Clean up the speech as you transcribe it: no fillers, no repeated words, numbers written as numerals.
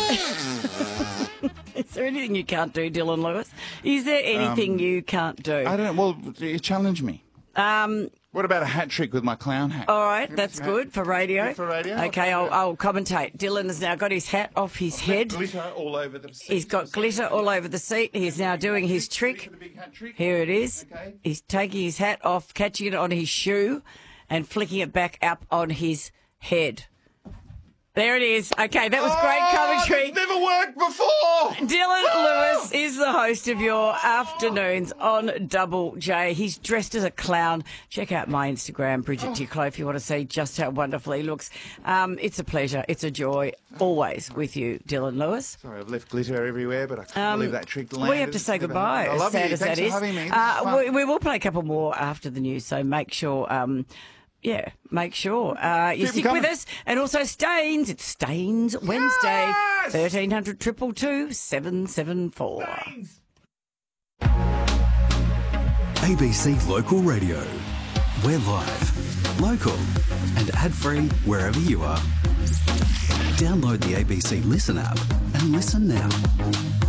Is there anything you can't do, Dylan Lewis? Is there anything you can't do? I don't. Well, you challenge me. What about a hat trick with my clown hat? All right, that's good for radio. Good for radio. Okay, I'll commentate. Dylan has now got his hat off his head. Glitter all over the seat. He's got glitter all over the seat. He's now doing his trick. The big hat trick. Here it is. Okay. He's taking his hat off, catching it on his shoe, and flicking it back up on his head. There it is. Okay, that was great commentary. That's never worked before. Dylan Lewis is the host of your afternoons on Double J. He's dressed as a clown. Check out my Instagram, Bridget Ticklow, if you want to see just how wonderful he looks. It's a pleasure. It's a joy always with you, Dylan Lewis. Sorry, I've left glitter everywhere, but I can't believe that trick landed. We have to say goodbye, I as love sad you. as Thanks that for is. having me. This is fun. We will play a couple more after the news, so make sure... make sure you stick with us. And also Stains. It's Stains Wednesday. Yes! 1300 222 774. ABC Local Radio. We're live, local and ad-free wherever you are. Download the ABC Listen app and listen now.